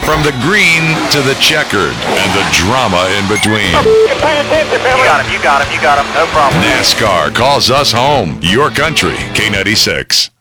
From the green to the checkered and the drama in between. You got him. No problem. NASCAR calls us home. Your country, K96.